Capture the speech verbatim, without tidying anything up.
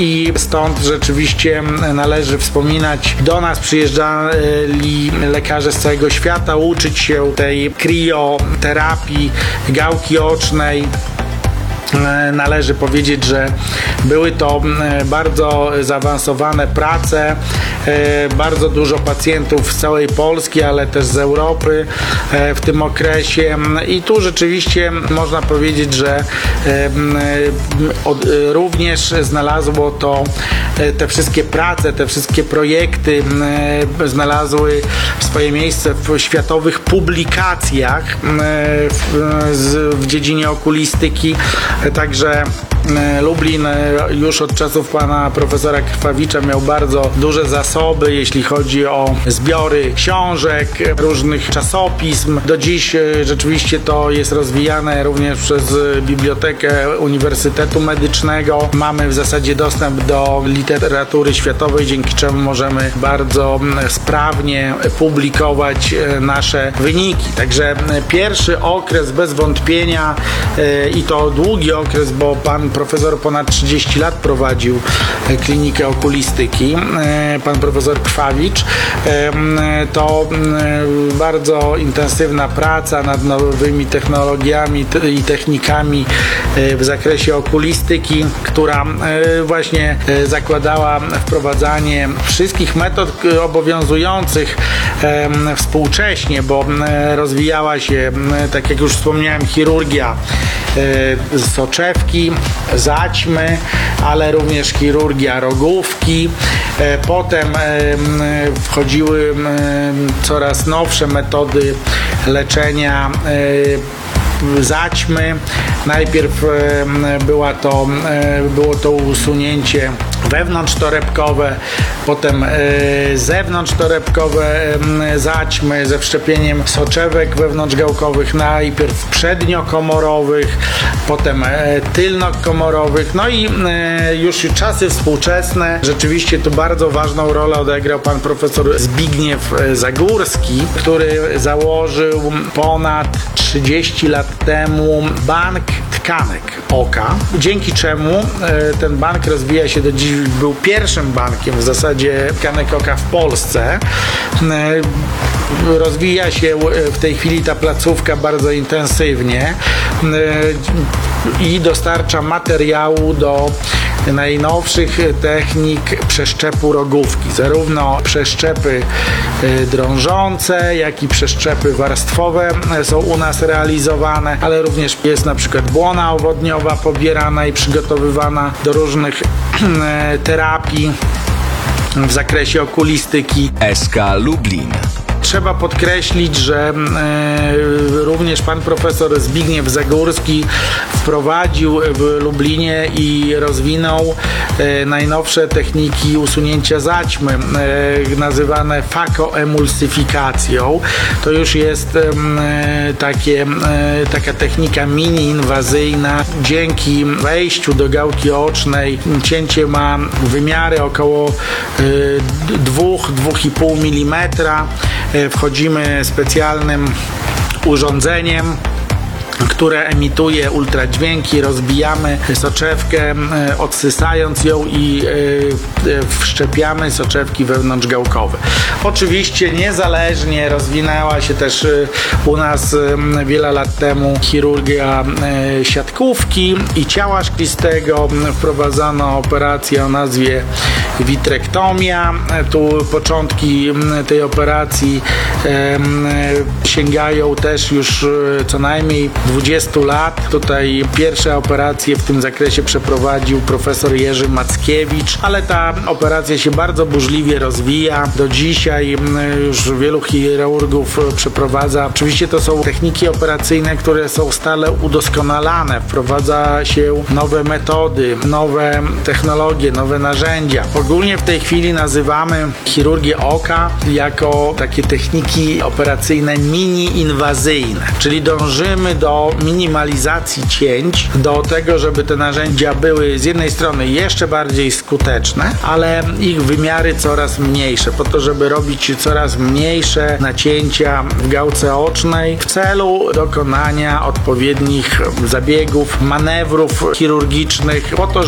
i stąd rzeczywiście należy wspominać, do nas przyjeżdżali lekarze z całego świata uczyć się tej krioterapii gałki ocznej. Należy powiedzieć, że były to bardzo zaawansowane prace, bardzo dużo pacjentów z całej Polski, ale też z Europy w tym okresie i tu rzeczywiście można powiedzieć, że również znalazło to, te wszystkie prace, te wszystkie projekty znalazły swoje miejsce w światowych publikacjach w, w dziedzinie okulistyki. Także Lublin już od czasów pana profesora Krwawicza miał bardzo duże zasoby, jeśli chodzi o zbiory książek, różnych czasopism. Do dziś rzeczywiście to jest rozwijane również przez Bibliotekę Uniwersytetu Medycznego. Mamy w zasadzie dostęp do literatury światowej, dzięki czemu możemy bardzo sprawnie publikować nasze wyniki. Także pierwszy okres bez wątpienia i to długi okres, bo pan profesor ponad trzydzieści lat prowadził klinikę okulistyki, pan profesor Krwawicz. To bardzo intensywna praca nad nowymi technologiami i technikami w zakresie okulistyki, która właśnie zakładała wprowadzanie wszystkich metod obowiązujących współcześnie, bo rozwijała się, tak jak już wspomniałem, chirurgia soczewki, zaćmy, ale również chirurgia rogówki. Potem wchodziły coraz nowsze metody leczenia zaćmy. Najpierw była to, było to usunięcie wewnątrztorebkowe, potem zewnątrztorebkowe zaćmy ze wszczepieniem soczewek wewnątrzgałkowych, najpierw przedniokomorowych, potem tylnokomorowych, no i już czasy współczesne. Rzeczywiście tu bardzo ważną rolę odegrał pan profesor Zbigniew Zagórski, który założył ponad trzydzieści lat temu bank tkanek oka, dzięki czemu ten bank rozwija się do dziś, był pierwszym bankiem w zasadzie tkanek oka w Polsce. Rozwija się w tej chwili ta placówka bardzo intensywnie i dostarcza materiału do najnowszych technik przeszczepu rogówki. Zarówno przeszczepy drążące, jak i przeszczepy warstwowe są u nas realizowane, ale również jest na przykład błona owodniowa pobierana i przygotowywana do różnych terapii w zakresie okulistyki. S K Lublin. Trzeba podkreślić, że e, również pan profesor Zbigniew Zagórski wprowadził w Lublinie i rozwinął e, najnowsze techniki usunięcia zaćmy, e, nazywane fakoemulsyfikacją. To już jest e, takie, e, taka technika mini-inwazyjna. Dzięki wejściu do gałki ocznej cięcie ma wymiary około dwa do dwóch i pół milimetra. Wchodzimy specjalnym urządzeniem, które emituje ultradźwięki, rozbijamy soczewkę, odsysając ją i wszczepiamy soczewki wewnątrzgałkowe. Oczywiście niezależnie rozwinęła się też u nas wiele lat temu chirurgia siatkówki i ciała szklistego. Wprowadzano operację o nazwie witrektomia. Tu początki tej operacji sięgają też już co najmniej dwudziestu lat. Tutaj pierwsze operacje w tym zakresie przeprowadził profesor Jerzy Mackiewicz, ale ta operacja się bardzo burzliwie rozwija. Do dzisiaj już wielu chirurgów przeprowadza. Oczywiście to są techniki operacyjne, które są stale udoskonalane. Wprowadza się nowe metody, nowe technologie, nowe narzędzia. Ogólnie w tej chwili nazywamy chirurgię oka jako takie techniki operacyjne mini-inwazyjne, czyli dążymy do minimalizacji cięć, do tego, żeby te narzędzia były z jednej strony jeszcze bardziej skuteczne, ale ich wymiary coraz mniejsze, po to, żeby robić coraz mniejsze nacięcia w gałce ocznej w celu dokonania odpowiednich zabiegów, manewrów chirurgicznych, po to,